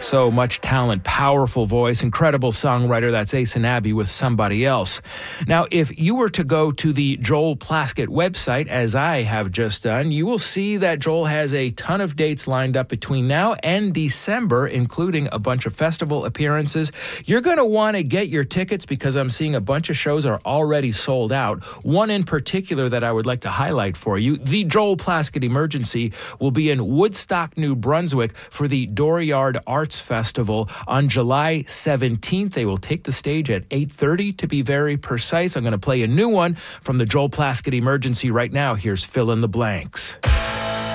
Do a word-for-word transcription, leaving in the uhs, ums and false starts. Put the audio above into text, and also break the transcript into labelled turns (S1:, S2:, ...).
S1: So much talent, powerful voice, incredible songwriter. That's Ace and Abby with Somebody Else. Now, if you were to go to the Joel Plaskett website, as I have just done, you will see that Joel has a ton of dates lined up between now and December, including a bunch of festival appearances. You're going to want to get your tickets because I'm seeing a bunch of shows are already sold out. One in particular that I would like to highlight for you, the Joel Plaskett Emergency, will be in Woodstock, New Brunswick for the Dooryard Arts Festival on July seventeenth. They will take the stage at eight thirty to be very precise. I'm going to play a new one from the Joel Plaskett Emergency right now. Here's Fill in the Blanks.